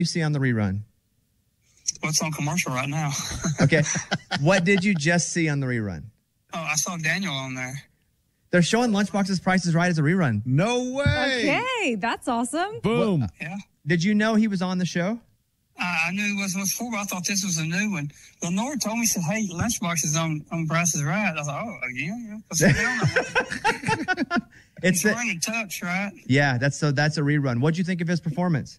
you see on the rerun? What's on commercial right now? Okay. What did you just see on the rerun? Oh, I saw Daniel on there. They're showing Lunchbox's Price is Right as a rerun. No way. Okay, that's awesome. Boom. Yeah. Did you know he was on the show? I knew it wasn't before, but I thought this was a new one. Lenore told me, said, hey, Lunchbox is on Price is Right. I thought, oh, again? Yeah. He's wearing a tux, right? Yeah, that's a rerun. What'd you think of his performance?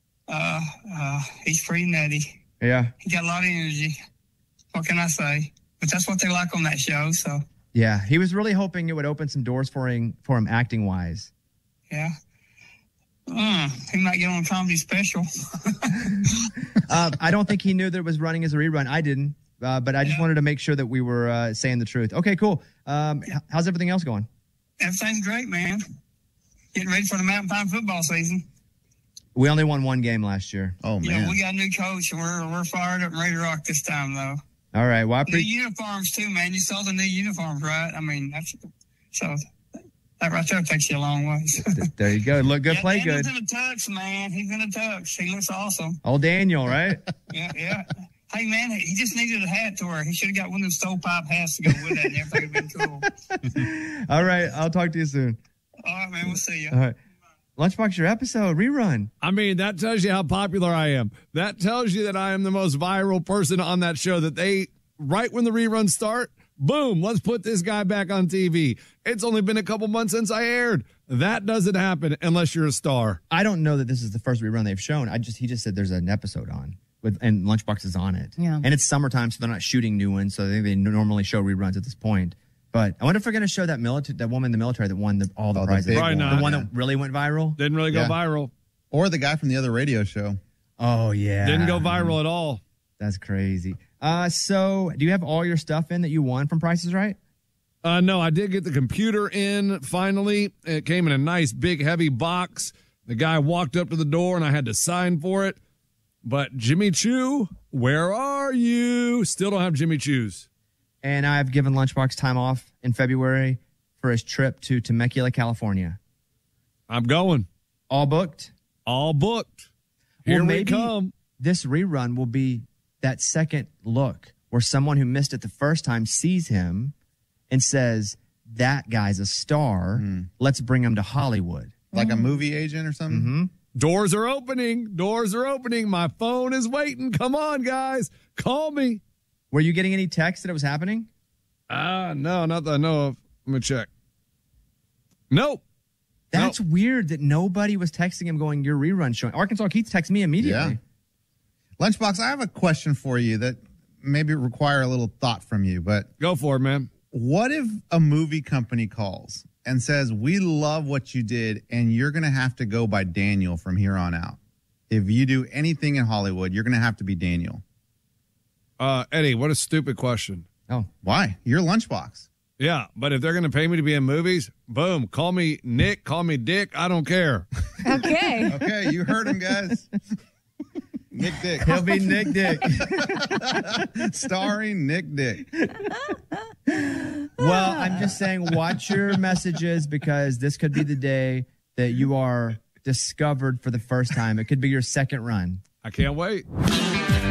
He's pretty nutty. Yeah. He got a lot of energy. What can I say? But that's what they like on that show, so. Yeah, he was really hoping it would open some doors for him acting-wise. Yeah. He might get on a comedy special. I don't think he knew that it was running as a rerun. I didn't, but I just wanted to make sure that we were saying the truth. Okay, cool. How's everything else going? Everything's great, man. Getting ready for the Mountain Pine football season. We only won one game last year. Oh, man. Yeah, we got a new coach, and we're fired up and ready to rock this time, though. All right. Well, new uniforms, too, man. You saw the new uniforms, right? I mean, so that right there takes you a long way. There you go. Look good, play good. He's in a tux, man. He's in a tux. He looks awesome. Old Daniel, right? Yeah. Hey, man, he just needed a hat to wear. He should have got one of those stovepipe hats to go with that, and everything would have been cool. All right. I'll talk to you soon. All right, man. We'll see you. All right. Lunchbox, your episode, rerun. I mean, that tells you how popular I am. That tells you that I am the most viral person on that show, that they, right when the reruns start, boom, let's put this guy back on TV. It's only been a couple months since I aired. That doesn't happen unless you're a star. I don't know that this is the first rerun they've shown. He just said there's an episode on and Lunchbox is on it. Yeah. And it's summertime, so they're not shooting new ones. So they normally show reruns at this point. But I wonder if we're going to show that woman in the military that won all the prizes. Probably not. The one that really went viral. Didn't really go viral. Or the guy from the other radio show. Oh, yeah. Didn't go viral at all. That's crazy. So do you have all your stuff in that you won from Price is Right? No, I did get the computer in finally. It came in a nice, big, heavy box. The guy walked up to the door, and I had to sign for it. But Jimmy Choo, where are you? Still don't have Jimmy Choo's. And I've given Lunchbox time off in February for his trip to Temecula, California. I'm going. All booked? All booked. Here we maybe come. This rerun will be that second look where someone who missed it the first time sees him and says, that guy's a star. Let's bring him to Hollywood. Like a movie agent or something? Mm-hmm. Doors are opening. Doors are opening. My phone is waiting. Come on, guys. Call me. Were you getting any text that it was happening? No, not that I know of. Let me check. Nope. That's weird that nobody was texting him going, your rerun showing. Arkansas Keith texted me immediately. Yeah. Lunchbox, I have a question for you that maybe require a little thought from you, but go for it, man. What if a movie company calls and says, we love what you did and you're going to have to go by Daniel from here on out? If you do anything in Hollywood, you're going to have to be Daniel. Eddie, what a stupid question. Oh, why? You're Lunchbox. Yeah, but if they're going to pay me to be in movies, boom, call me Nick, call me Dick. I don't care. Okay. Okay, you heard him, guys. Nick Dick. He'll be Nick Dick. Starring Nick Dick. Well, I'm just saying, watch your messages because this could be the day that you are discovered for the first time. It could be your second run. I can't wait.